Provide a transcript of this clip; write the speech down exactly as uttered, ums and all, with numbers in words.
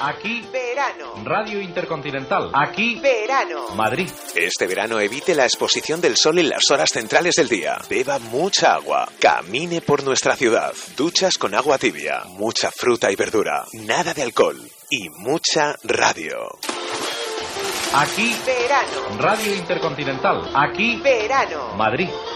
Aquí, verano. Radio Intercontinental. Aquí, verano. Madrid. Este verano evite la exposición del sol en las horas centrales del día. Beba mucha agua. Camine por nuestra ciudad. Duchas con agua tibia. Mucha fruta y verdura. Nada de alcohol. Y mucha radio. Aquí, verano. Radio Intercontinental. Aquí, verano. Madrid.